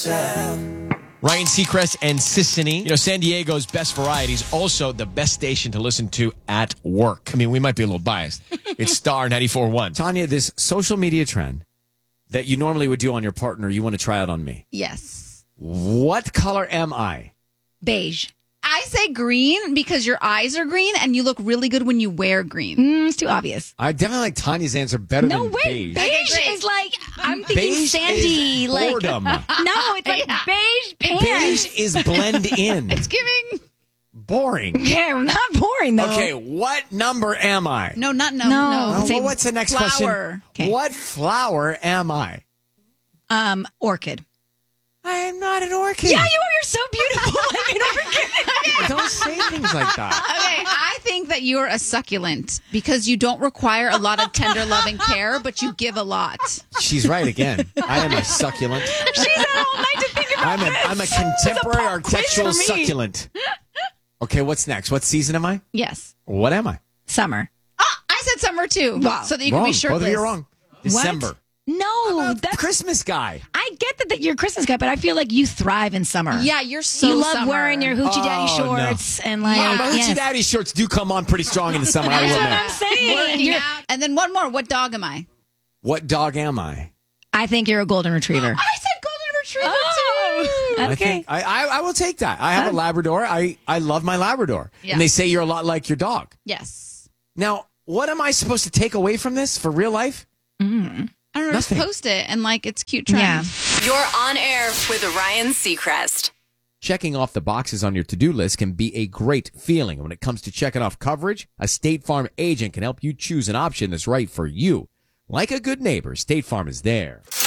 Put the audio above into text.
Ryan Seacrest and Sissany. You know, San Diego's best variety is also the best station to listen to at work. I mean, we might be a little biased. It's Star 94.1. Tanya, this social media trend that you normally would do on your partner, you want to try out on me. Yes. What color am I? Beige. I say green because your eyes are green and you look really good when you wear green. It's too obvious. I definitely like Tanya's answer better No than way. beige. Beige is like, I'm thinking Beige sandy. is Like, boredom. no, it's like beige pants. Beige is blend in. It's giving. Boring. Yeah, not boring though. Okay, what number am I? No, not no. No. Oh, well, what's the next Flower. question? Okay. What flower am I? Orchid. I am not an orchid. Yeah, you are. You're so beautiful. Like an orchid. Don't say things like that. Okay, I think that you're a succulent because you don't require a lot of tender loving care, but you give a lot. She's right again. I am a succulent. She's had all night to think about I'm a this. contemporary It's a pop quiz architectural for me. succulent. Okay, what's next? What season am I? Yes. What am I? Summer. Oh, I said summer too. Wow. So that you Wrong. can be shirtless. Both of you are wrong. December. No, that's Christmas guy. I get that you're a Christmas guy, but I feel like you thrive in summer. Yeah, you're so you love summer. wearing your hoochie daddy Oh, no. shorts and like Yeah. My yes. Hoochie Daddy shorts do come on pretty strong in the summer. I will That's what admit. I'm saying. Working You're- out. And then one more. What dog am I? What dog am I? I think you're a golden retriever. I said golden retriever Oh, too. I okay. think I will take that. I have a Labrador. I love my Labrador. Yeah. And they say you're a lot like your dog. Yes. Now, what am I supposed to take away from this for real life? I don't know. Just Nothing. post it and like it's cute trend. Yeah. You're on air with Ryan Seacrest. Checking off the boxes on your to-do list can be a great feeling. When it comes to checking off coverage, a State Farm agent can help you choose an option that's right for you. Like a good neighbor, State Farm is there.